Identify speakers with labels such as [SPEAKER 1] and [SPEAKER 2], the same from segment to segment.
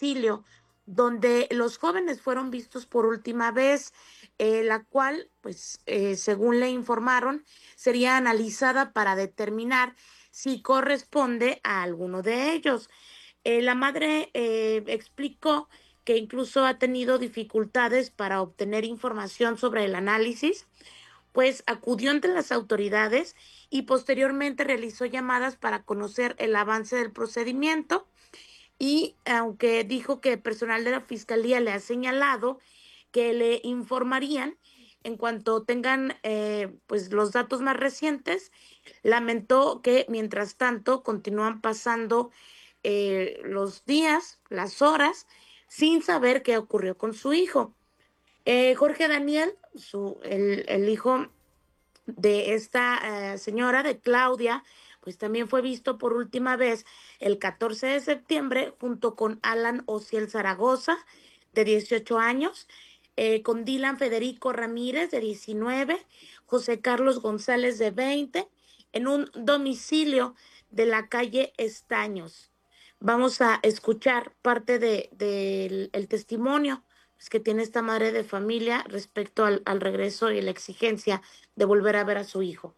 [SPEAKER 1] domicilio donde los jóvenes fueron vistos por última vez, la cual, pues, según le informaron, sería analizada para determinar si corresponde a alguno de ellos. La madre explicó que incluso ha tenido dificultades para obtener información sobre el análisis, pues acudió ante las autoridades y posteriormente realizó llamadas para conocer el avance del procedimiento. Y aunque dijo que personal de la fiscalía le ha señalado que le informarían en cuanto tengan pues los datos más recientes, lamentó que mientras tanto continúan pasando los días, las horas, sin saber qué ocurrió con su hijo. Jorge Daniel, el hijo de esta señora, de Claudia, pues también fue visto por última vez el 14 de septiembre junto con Alan Ociel Zaragoza, de 18 años, con Dylan Federico Ramírez, de 19, José Carlos González, de 20, en un domicilio de la calle Estaños. Vamos a escuchar parte del el testimonio pues, que tiene esta madre de familia respecto al regreso y la exigencia de volver a ver a su hijo.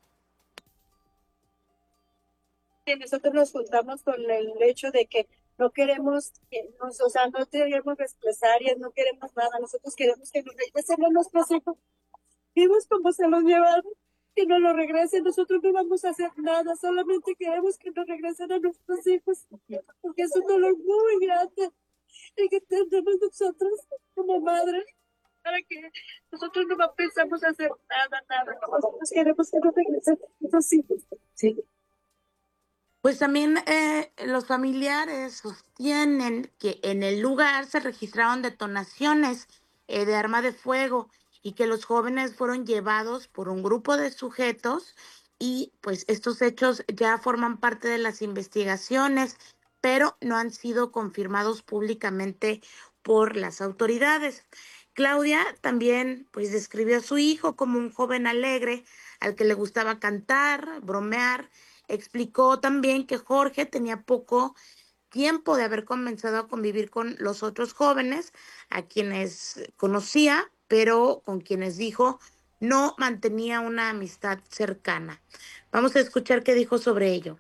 [SPEAKER 2] Nosotros nos juntamos con el hecho de que no queremos, o sea, no queremos represalias, no queremos nada, nosotros queremos que nos regresen a nuestros hijos. Vimos cómo se los llevaron, que nos lo regresen, nosotros no vamos a hacer nada, solamente queremos que nos regresen a nuestros hijos, porque es un dolor muy grande el que tenemos nosotros como madre, para que nosotros no pensamos hacer nada, nosotros queremos que nos regresen a nuestros hijos. Sí.
[SPEAKER 1] Pues también los familiares sostienen que en el lugar se registraron detonaciones de arma de fuego y que los jóvenes fueron llevados por un grupo de sujetos y pues estos hechos ya forman parte de las investigaciones, pero no han sido confirmados públicamente por las autoridades. Claudia también pues describió a su hijo como un joven alegre al que le gustaba cantar, bromear. Explicó también que Jorge tenía poco tiempo de haber comenzado a convivir con los otros jóvenes, a quienes conocía, pero con quienes dijo no mantenía una amistad cercana. Vamos a escuchar qué dijo sobre ello.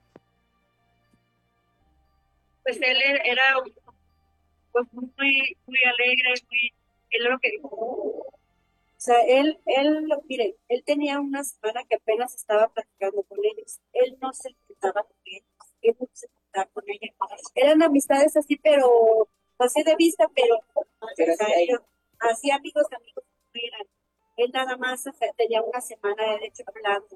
[SPEAKER 2] Pues él era pues, muy alegre, él lo que dijo. O sea, mire, él tenía una semana que apenas estaba platicando con ellos. Él no se juntaba con ellos, él no se juntaba con ella. Eran amistades así, pero así de vista, pero o sea, así amigos no eran. Él nada más o sea, tenía una semana de hecho hablando.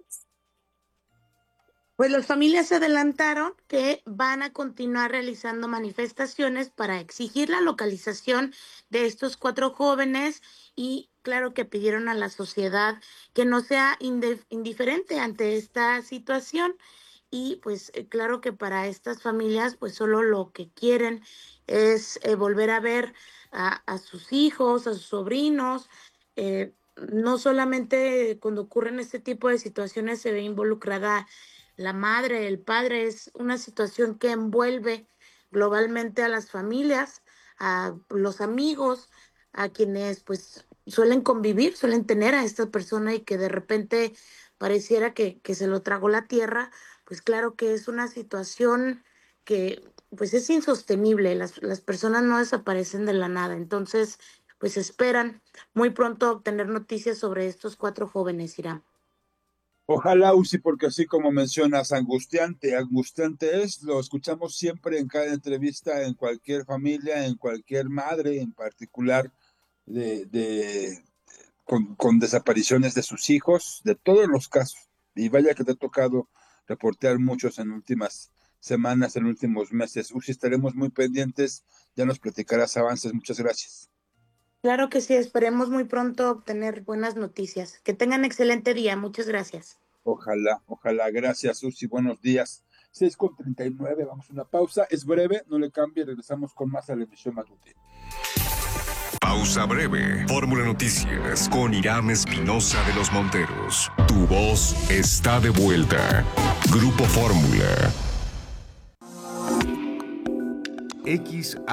[SPEAKER 1] Pues las familias se adelantaron que van a continuar realizando manifestaciones para exigir la localización de estos 4 jóvenes y claro que pidieron a la sociedad que no sea indiferente ante esta situación y pues claro que para estas familias pues solo lo que quieren es volver a ver a sus hijos, a sus sobrinos. No solamente cuando ocurren este tipo de situaciones se ve involucrada la madre, el padre, es una situación que envuelve globalmente a las familias, a los amigos, a quienes pues suelen convivir, suelen tener a esta persona y que de repente pareciera que se lo tragó la tierra, pues claro que es una situación que pues es insostenible, las personas no desaparecen de la nada, entonces pues esperan muy pronto obtener noticias sobre estos 4 jóvenes, Irán.
[SPEAKER 3] Ojalá, Uzi, porque así como mencionas, angustiante es, lo escuchamos siempre en cada entrevista, en cualquier familia, en cualquier madre en particular, con desapariciones de sus hijos, de todos los casos. Y vaya que te ha tocado reportear muchos en últimas semanas, en últimos meses. Uzi, estaremos muy pendientes, ya nos platicarás avances. Muchas gracias.
[SPEAKER 1] Claro que sí, esperemos muy pronto obtener buenas noticias. Que tengan excelente día. Muchas gracias.
[SPEAKER 3] Ojalá. Gracias, Susi. Buenos días. 6:39, vamos a una pausa. Es breve, no le cambie. Regresamos con más a la emisión matutina.
[SPEAKER 4] Pausa breve. Fórmula Noticias con Irán Espinosa de los Monteros. Tu voz está de vuelta. Grupo Fórmula.